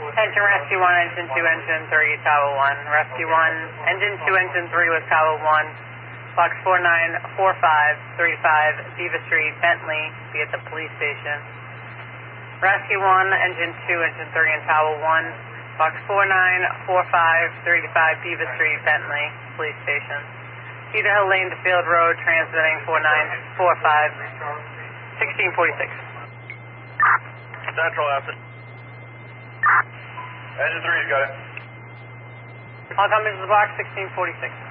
Attention Rescue 1, Engine 2, Engine 3, Tower 1. Rescue 1, Engine 2, Engine 3 with Tower 1. Box 494535 Diva Street, Bentley, be at the police station. Rescue 1, Engine 2, Engine 3 and Tower 1. Box 494535 Diva Street, Bentley, police station. Cedar Hill Lane to Field Road, transmitting 4945, 1646. Central Acid. Engine 3's got it. All coming to the box, 1646.